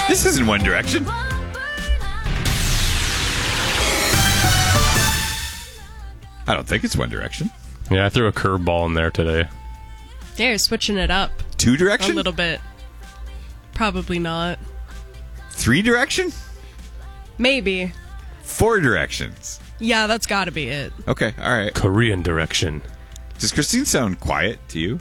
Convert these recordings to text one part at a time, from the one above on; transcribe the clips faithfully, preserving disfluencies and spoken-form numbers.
This isn't One Direction. I don't think it's One Direction. Yeah, I threw a curveball in there today. Yeah, you're switching it up Two Direction? a little bit. Probably not. Three Direction? Maybe. Four Directions. Yeah, that's got to be it. Okay, all right. Korean direction. Does Christine sound quiet to you?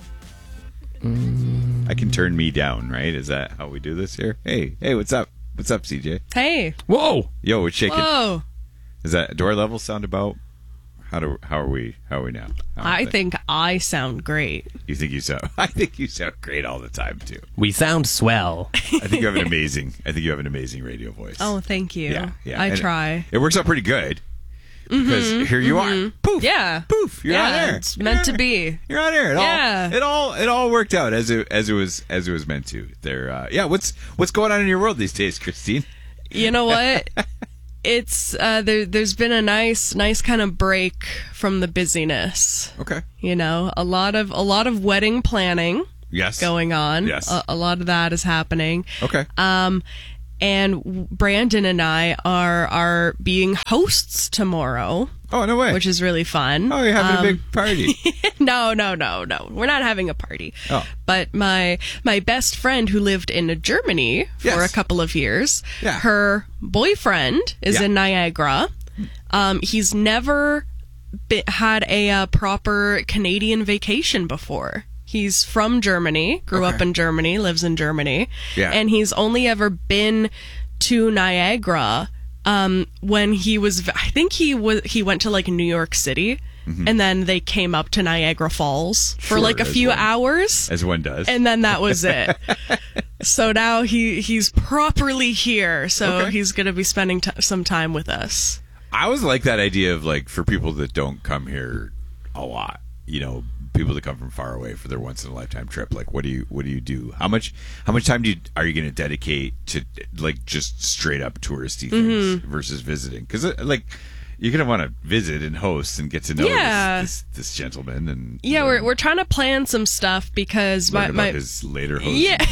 Mm. I can turn me down, right? Is that how we do this here? Hey, hey, what's up? What's up, C J? Hey. Whoa! Yo, it's shaking. Whoa. Is that door level sound about? How do how are we? How are we now? I think. think I sound great. You think you sound? I think you sound great all the time too. We sound swell. I think you have an amazing. I think you have an amazing radio voice. Oh, thank you. Yeah, yeah. I And try. It, it works out pretty good because Mm-hmm, here you mm-hmm. are. Poof. Yeah. Poof. You're yeah, on air. It's meant You're to be. You're on air. It Yeah. all it all it all worked out as it as it was as it was meant to. There. Uh, yeah. What's what's going on in your world these days, Christine? You know what? It's uh, there. There's been a nice, nice kind of break from the busyness. Okay. You know, a lot of a lot of wedding planning Yes. going on. Yes. A, a lot of that is happening. Okay. Um, and Brandon and I are are being hosts tomorrow, Oh, no way. which is really fun. Oh, you're having Um, a big party. no, no, no, no. We're not having a party. Oh. But my my best friend who lived in Germany for Yes. a couple of years, Yeah. her boyfriend is Yeah. in Niagara. Um, he's never be- had a uh, proper Canadian vacation before. He's from Germany, grew Okay. up in Germany, lives in Germany. Yeah. And he's only ever been to Niagara um, when he was, I think he was, he went to like New York City. And then they came up to Niagara Falls for Sure, like a as few one- hours. As one does. And then that was it. So now he he's properly here. So Okay. he's going to be spending t- some time with us. I always like that idea of like for people that don't come here a lot, you know, people that come from far away for their once in a lifetime trip. Like, what do you what do you do? How much how much time do you are you going to dedicate to like just straight up touristy things Mm-hmm. versus visiting? Because like you're going to want to visit and host and get to know Yeah. this, this this gentleman and Yeah, learn, we're we're trying to plan some stuff because my learn about my his later hosting. yeah.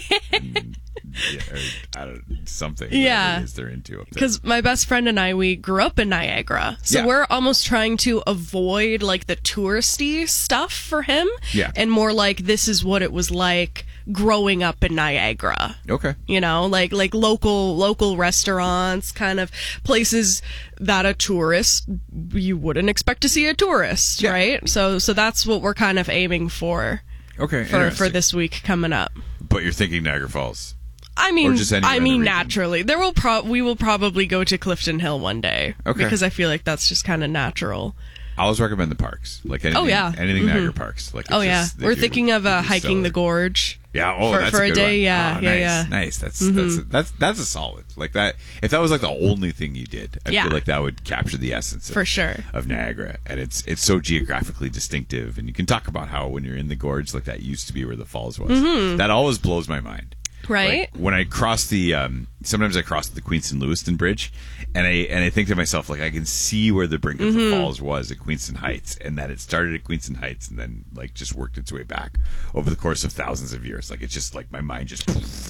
and, yeah, or, I don't something. Yeah. whatever it is they're into up there. Because my best friend and I, we grew up in Niagara. So Yeah. we're almost trying to avoid like the touristy stuff for him. Yeah. And more like this is what it was like growing up in Niagara. Okay. You know, like like local local restaurants, kind of places that a tourist you wouldn't expect to see a tourist, Yeah. right? So so that's what we're kind of aiming for Okay. for, for interesting. this week coming up. But you're thinking Niagara Falls. I mean, Or just anywhere I in the mean, region. naturally, there will pro- we will probably go to Clifton Hill one day, Okay. because I feel like that's just kind of natural. I always recommend the parks, like anything, Oh, yeah. anything Mhm. Niagara Parks. Like, it's Oh yeah, just- they we're do- thinking of they uh, do hiking the stellar. gorge. Yeah, oh, for- that's for a, a good day, one. yeah, Oh, yeah, nice, yeah. nice. That's Mhm. that's that's that's a solid like that. If that was like the only thing you did, I Yeah. feel like that would capture the essence of, For sure. of Niagara, and it's it's so geographically distinctive. And you can talk about how when you're in the gorge, like that used to be where the falls was. That always blows my mind. Mm-hmm. Right? Like, when I cross the, um, sometimes I cross the Queenston Lewiston Bridge, and I and I think to myself, like I can see where the brink of Mm-hmm. the falls was at Queenston Heights, and that it started at Queenston Heights, and then like just worked its way back over the course of thousands of years. Like it's just like my mind just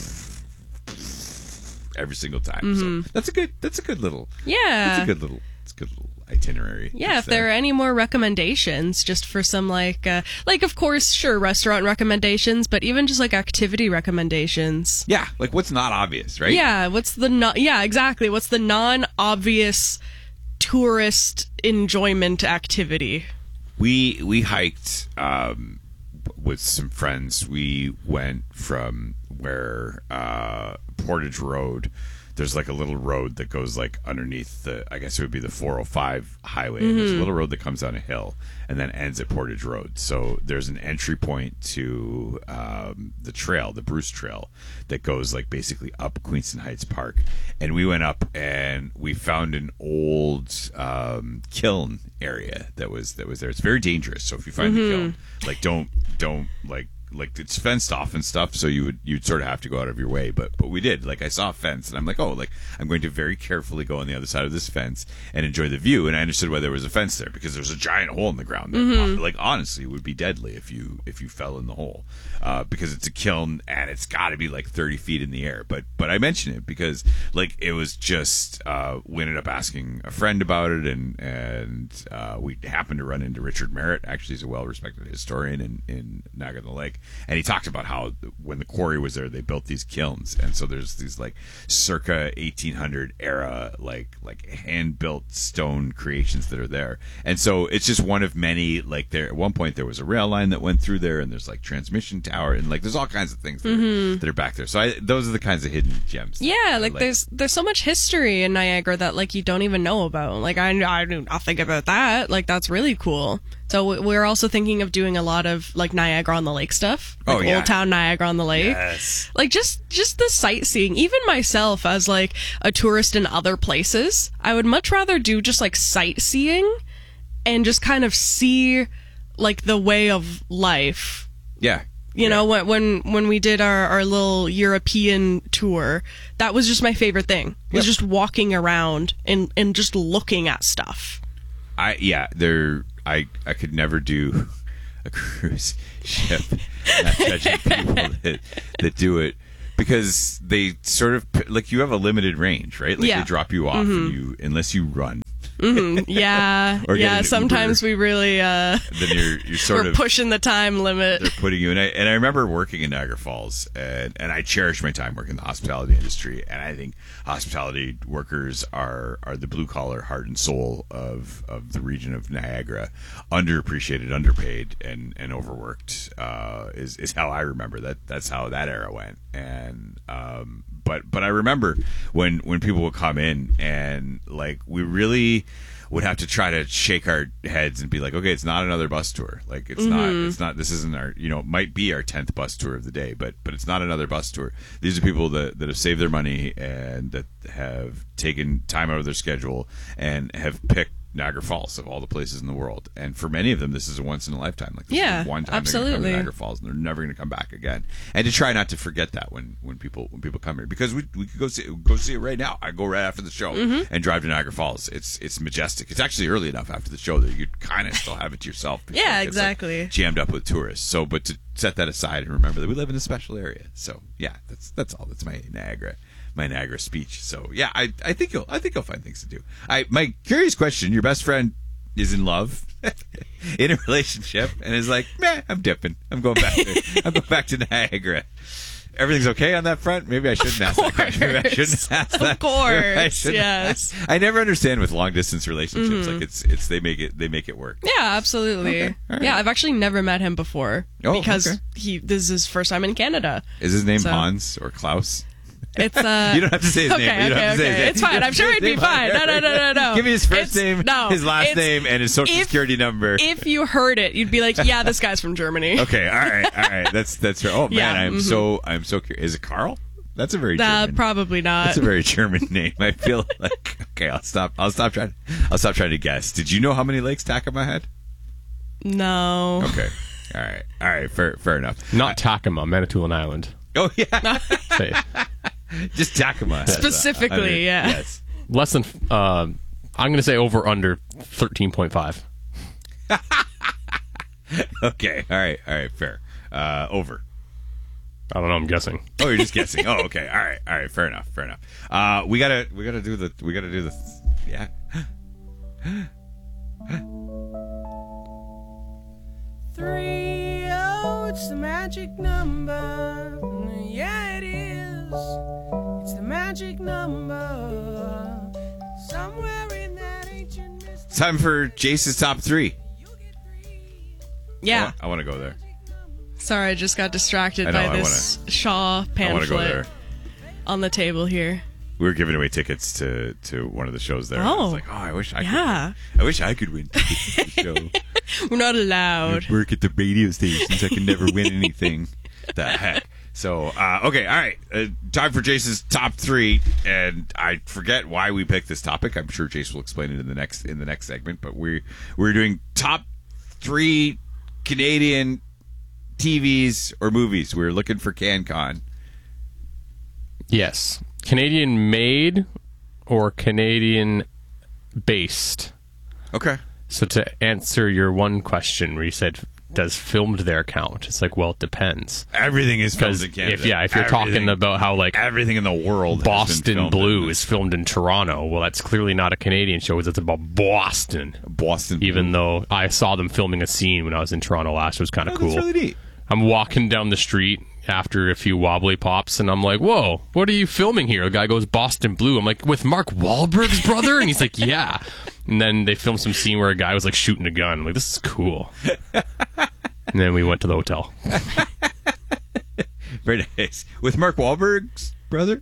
every single time. So that's a good. That's a good little. Mm-hmm. Yeah. That's a good little. It's a good little itinerary. Yeah, Just if there are any more recommendations, just for some like, uh, like of course, sure, restaurant recommendations, but even just like activity recommendations. Yeah, like what's not obvious, right? Yeah, what's the non? Yeah, exactly. What's the non-obvious tourist enjoyment activity? We we hiked um, with some friends. We went from where uh, Portage Road. There's like a little road that goes like underneath the, I guess it would be the four oh five highway. And there's a little road that comes down a hill and then ends at Portage Road. So there's an entry point to um, the trail, the Bruce Trail, that goes like basically up Queenston Heights Park. And we went up and we found an old um, kiln area that was that was there. It's very dangerous. So if you find the kiln, like don't don't like like it's fenced off and stuff, so you would you'd sort of have to go out of your way. But but we did. Like I saw a fence, and I'm like, oh, like I'm going to very carefully go on the other side of this fence and enjoy the view. And I understood why there was a fence there because there's a giant hole in the ground. That, Mm-hmm. like honestly, would be deadly if you if you fell in the hole, uh, because it's a kiln and it's got to be like thirty feet in the air. But but I mention it because like it was just uh, we ended up asking a friend about it, and and uh, we happened to run into Richard Merritt. Actually, he's a well-respected historian in in Niagara on the Lake, and he talked about how when the quarry was there, they built these kilns, and so there's these like circa eighteen hundred era like like hand built stone creations that are there, and so it's just one of many. Like there at one point there was a rail line that went through there, and there's like transmission tower, and like there's all kinds of things that, Mm-hmm. are, that are back there. So I, those are the kinds of hidden gems. that Yeah, I like there's there's so much history in Niagara that like you don't even know about. Like I I knew nothing about that. Like that's really cool. So we- we're also thinking of doing a lot of like Niagara on the Lake stuff. Like Oh, yeah. Old Town Niagara on the Lake. Yes. Like just just the sightseeing. Even myself as like a tourist in other places, I would much rather do just like sightseeing and just kind of see like the way of life. Yeah. You know, when when when we did our, our little European tour, that was just my favorite thing. Was Yep. just walking around and, and just looking at stuff. I yeah, there I I could never do a cruise ship. Not judging people that, that do it because they sort of like you have a limited range, right? Like Yeah. they drop you off and you unless you run, Mm, yeah, Or get yeah. an Sometimes Uber. we really uh, then you're you're sort we're of pushing the time limit. they're putting you in. I, and I remember working in Niagara Falls, and, and I cherish my time working in the hospitality industry. And I think hospitality workers are are the blue collar heart and soul of, of the region of Niagara. Underappreciated, underpaid, and and overworked uh, is is how I remember that. That's how that era went. And um, but but I remember when when people would come in and like we really would have to try to shake our heads and be like, okay, it's not another bus tour. Like it's not, it's not, this isn't our, you know, it might be our tenth bus tour of the day, but, but it's not another bus tour. These are people that, that have saved their money and that have taken time out of their schedule and have picked Niagara Falls of all the places in the world. And for many of them, this is a once in a lifetime. Like this Yeah, is the one time they're going to come absolutely. to Niagara Falls and they're never going to come back again. And to try not to forget that when, when people when people come here, because we we could go see go see it right now. I go right after the show Mm-hmm. and drive to Niagara Falls. It's it's majestic. It's actually early enough after the show that you kind of still have it to yourself. before Yeah, it gets, like, exactly. jammed up with tourists. So, but to set that aside and remember that we live in a special area. So yeah, that's that's all. That's my Niagara. My Niagara speech. So yeah, I I think you'll I think you'll find things to do. I my curious question: your best friend is in love, in a relationship, and is like, meh, I'm dipping. I'm going back. To, I'm going back to Niagara. Everything's okay on that front? Maybe I shouldn't ask that question. Maybe I shouldn't ask that. Of course, Maybe I shouldn't yes. ask. I never understand with long distance relationships. Like it's it's they make it they make it work. Yeah, absolutely. Okay, all right. Yeah, I've actually never met him before Oh, because okay. he this is his first time in Canada. Is his name So- Hans or Klaus? It's uh You don't have to say his okay, name. You don't okay, have to say his okay. name. It's fine. You don't I'm sure have he'd to be say fine. No, no, no, no, no. Give me his first It's- name, no, his last it's- name, and his social if- security number. If you heard it, you'd be like, "Yeah, this guy's from Germany." Okay, all right, all right. That's that's right. Oh man, Yeah, I'm mhm. so I'm so curious. Is it Carl? That's a very Nah, German. probably not. That's a very German name. I feel like okay. I'll stop. I'll stop trying. I'll stop trying to guess. Did you know how many lakes Takama had? No. Okay. All right. All right. Fair. Fair enough. Not Takama, Manitoulin Island. Oh yeah. Say Just Takama. has a Specifically, hundred- yeah. Yes. less than. Uh, I'm going to say over under thirteen point five. Okay. All right. All right. Fair. Uh, over. I don't know. I'm guessing. Oh, you're just guessing. Oh, okay. All right. All right. Fair enough. Fair enough. Uh, we gotta. We gotta do the. We gotta do the. Yeah. Three, oh, it's the magic number. Yeah, it is. It's the magic number. Somewhere in that ancient mystery. Time for Jace's top three. Yeah. I want to go there. Sorry, I just got distracted I know, by I this Shaw I want to pamphlet go there. on the table here. We were giving away tickets to, to one of the shows there. and I was Oh. like, oh, I wish I Yeah. could. I wish I could win tickets to the show. We're not allowed. I work at the radio stations. I can never win anything. The heck. So, uh, okay, all right. Uh, time for Jace's top three, and I forget why we picked this topic. I'm sure Jace will explain it in the next in the next segment. But we we're doing top three Canadian T Vs or movies. We were looking for CanCon. Yes. Canadian made or Canadian based? Okay. So to answer your one question where you said, does filmed there count? It's like, well, it depends. Everything is filmed Because in Canada. if, yeah, if you're Everything- talking about how, like, everything in the world has been Boston filmed Blue in is filmed in Toronto, well, that's clearly not a Canadian show. It's about Boston. Boston Blue. Even though I saw them filming a scene when I was in Toronto last, it was kind of Oh, cool. that's really neat. I'm walking down the street after a few wobbly pops, and I'm like, whoa, what are you filming here? The guy goes, Boston Blue. I'm like, with Mark Wahlberg's brother? And he's like, yeah. And then they filmed some scene where a guy was, like, shooting a gun. I'm like, this is cool. And then we went to the hotel. Very nice. With Mark Wahlberg's brother?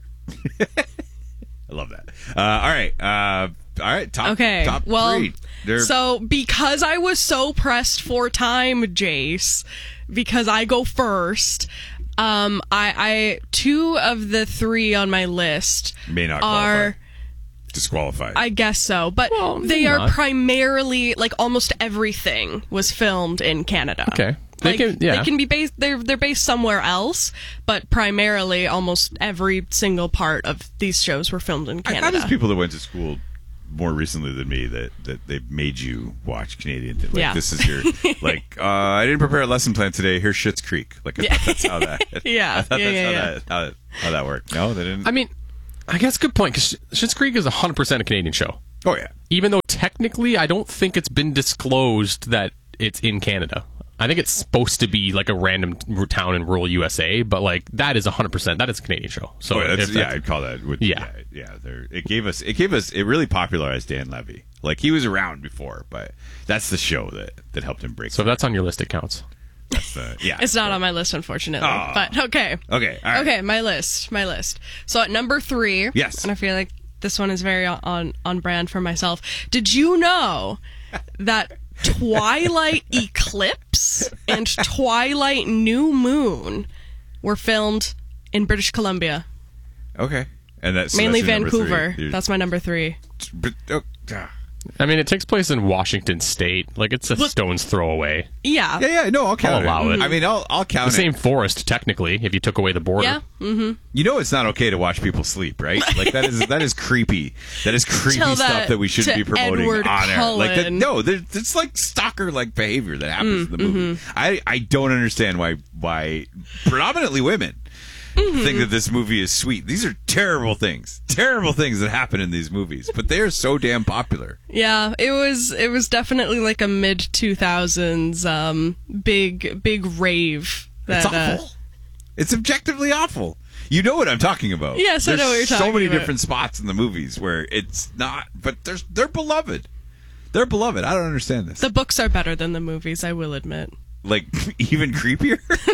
I love that. Uh, all right. Uh, all right. Top, Okay. top well, three. They're- so because I was so pressed for time, Jace, because I go first, um, I, I two of the three on my list May not are. qualify. Disqualified. I guess so, but Well, they maybe are not. primarily like almost everything was filmed in Canada. Okay. They Like, can, yeah. they can be based. They're they're based somewhere else, but primarily almost every single part of these shows were filmed in I Canada. thought there's people that went to school more recently than me that, that they made you watch Canadian. Like, Yeah. this is your, like, uh, I didn't prepare a lesson plan today. Here's Schitt's Creek. Like, I Yeah. thought that's how that, Yeah. I thought Yeah, that's yeah, how, yeah. That, how, that, how that worked. No, they didn't. I mean, I guess good point, because Schitt's Creek is one hundred percent a Canadian show. oh, yeah. Even though technically I don't think it's been disclosed that it's in Canada. I think it's supposed to be like a random r- town in rural U S A, but like that is one hundred percent. That is a Canadian show. So Oh, that's, if yeah, that's- I'd call that. With, Yeah. yeah, yeah. There, it gave us. It gave us. It really popularized Dan Levy. Like he was around before, but that's the show that that helped him break. So if that's on your list, it counts. That's the, yeah, It's not on my list, unfortunately. Aw. But okay. Okay, all right. Okay, my list. My list. So at number three. Yes. And I feel like this one is very on, on, on brand for myself. Did you know that Twilight Eclipse and Twilight New Moon were filmed in British Columbia? Okay, and that's so Mainly that's your number three. Vancouver. You're- That's my number three. but, oh, ah. I mean, it takes place in Washington State. Like it's a Look- stone's throw away. Yeah. yeah, yeah. No, I'll count I'll allow it. I mean, I'll I'll count The same it. forest, technically, if you took away the border. Yeah. Mm-hmm. You know, it's not okay to watch people sleep, right? Like that is that is creepy. That is creepy Tell stuff that that we shouldn't to be promoting Edward on air. Like that, Cullen. no, there- it's like stalker like behavior that happens Mm, in the movie. mm-hmm. I I don't understand why why predominantly women Mm-hmm. think that this movie is sweet. These are terrible things, terrible things that happen in these movies, but they are so damn popular. Yeah, it was it was definitely like a mid two thousands um big big rave that It's awful. uh, It's objectively awful. You know what I'm talking about. Yes, I know There's what you're so talking many about. different spots in the movies where it's not, but there's they're beloved. They're beloved. I don't understand this. the books are better than the movies, I will admit. Like even creepier.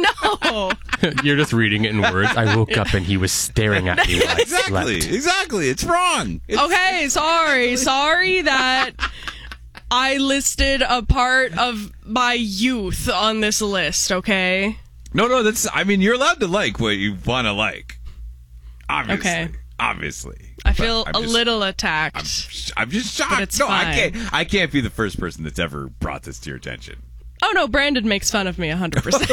No. You're just reading it in words. I woke up and he was staring at me while I exactly. slept. Exactly. It's wrong. It's, Okay, sorry. Sorry that I listed a part of my youth on this list, okay? No, no. That's. I mean, you're allowed to like what you want to like. Obviously. Okay. Obviously. I But feel I'm a just- little attacked. I'm, I'm just shocked. But it's no, I fine. can't. I can't be the first person that's ever brought this to your attention. Oh no, Brandon makes fun of me one hundred percent.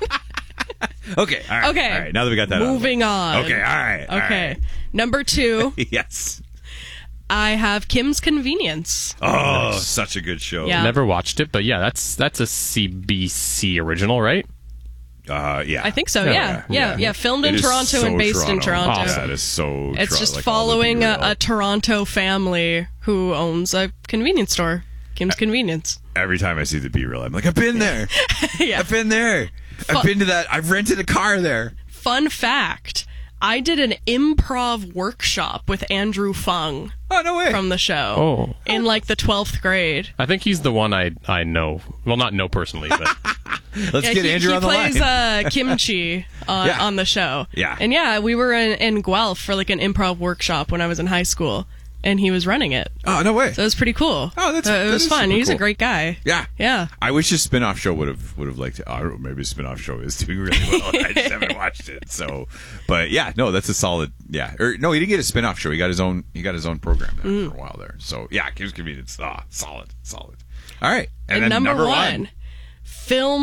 Okay. All right. Okay. All right. Now that we got that. out of the way. Moving on. Okay. All right. all Okay. right. Number two, Yes. I have Kim's Convenience. Oh, such a good show. Yeah. Never watched it, but yeah, that's that's a C B C original, right? Uh, yeah. I think so, Yeah, yeah. Yeah, yeah. yeah. Filmed It in is Toronto so and based in Toronto. Toronto. Oh, that is so. It's Tro- just like all the following a, B-real. a Toronto family who owns a convenience store. Kim's Convenience. Every time I see the B-reel, I'm like, I've been there. Yeah. I've been there. I've been to that. I've rented a car there. Fun fact, I did an improv workshop with Andrew Fung Oh no way. from the show Oh. in like the twelfth grade. I think he's the one I I know. Well, not know personally, but Let's Yeah, get he, Andrew he on the plays line. uh, kimchi on, Yeah. on the show. Yeah. And yeah, we were in, in Guelph for like an improv workshop when I was in high school, and he was running it. oh no way. So it was pretty cool. Oh, that's- Uh, it that was is fun. super He's a cool. great guy. Yeah. Yeah. I wish his spin-off show would have would have liked it. I don't know, maybe his spin-off show is doing really well. I just haven't watched it. So, but yeah, no, that's a solid. Yeah, or no, he didn't get a spin-off show. He got his own. He got his own program there Mm. for a while there. So yeah, Kim's Convenience. Ah, solid, solid. All right, And, then number, one, filmed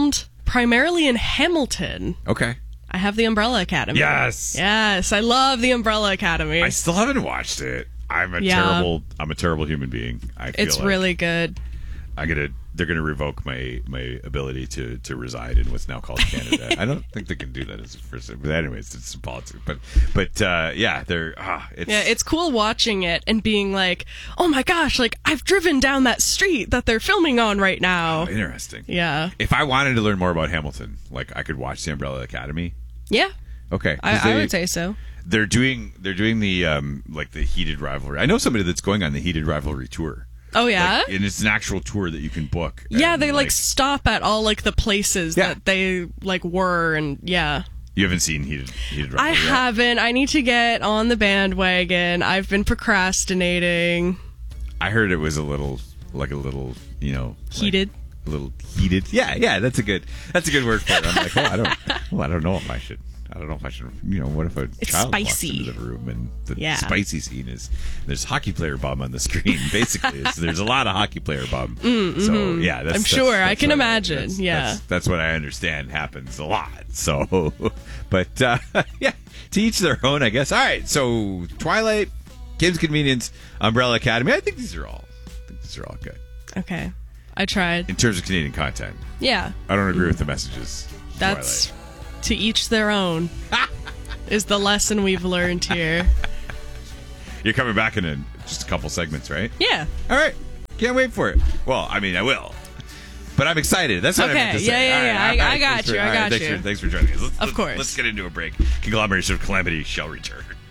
primarily in Hamilton. Okay. I have the Umbrella Academy. Yes. Yes, I love the Umbrella Academy. I still haven't watched it. I'm a Yeah. terrible. I'm a terrible human being. I feel it's like really good. I'm gonna. They're gonna revoke my my ability to to reside in what's now called Canada. I don't think they can do that as a first. But anyways, it's some politics. But but uh, yeah, they're. Ah, it's, Yeah, it's cool watching it and being like, oh my gosh, like I've driven down that street that they're filming on right now. interesting. Yeah. If I wanted to learn more about Hamilton, like I could watch the Umbrella Academy. Yeah, Okay, 'cause I, I they- would say so. they're doing they're doing the um like the heated rivalry. I know somebody that's going on the heated rivalry tour. Oh yeah. Like, and it's an actual tour that you can book. yeah, And, they like stop at all like the places Yeah. that they like were, and yeah. You haven't seen heated heated I rivalry. yet? haven't. I need to get on the bandwagon. I've been procrastinating. I heard it was a little like a little you know like, Heated. a little heated. Yeah, yeah, that's a good that's a good word for it. I'm like, oh, I don't, well, I don't know if I should. I don't know if I should. You know, what if a It's child spicy. walks into the room and the Yeah. spicy scene is there's hockey player bum on the screen. Basically, It's- there's a lot of hockey player bum. So yeah, that's, I'm that's- sure. I that's can what imagine. that's, Yeah. that's, that's what I understand happens a lot. So, but uh, yeah, to each their own, I guess. All right, so Twilight, Kim's Convenience, Umbrella Academy. I think these are all. I think these are all good Okay. I tried. in terms of Canadian content. Yeah. I don't agree with the messages. That's Twilight. to each their own. Is the lesson we've learned here. You're coming back in a, just a couple segments, right? Yeah. All right. Can't wait for it. Well, I mean, I will. But I'm excited. That's what I Okay. meant to Yeah, say. yeah, All right, yeah. all I- right, I thanks got for- you. I all right, got thanks you. For, thanks for joining us. Let's, Of let's- course. Let's get into a break. Conglomeration of Calamity shall return.